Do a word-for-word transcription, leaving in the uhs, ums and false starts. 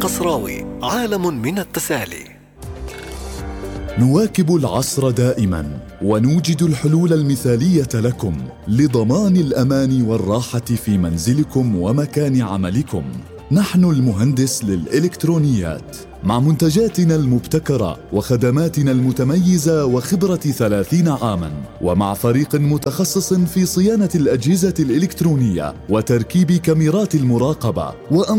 الخصراوي، عالم من التسالي. نواكب العصر دائما ونوجد الحلول المثالية لكم لضمان الأمان والراحة في منزلكم ومكان عملكم. نحن المهندس للإلكترونيات، مع منتجاتنا المبتكرة وخدماتنا المتميزة وخبرة ثلاثين عاماً، ومع فريق متخصص في صيانة الأجهزة الإلكترونية وتركيب كاميرات المراقبة وأن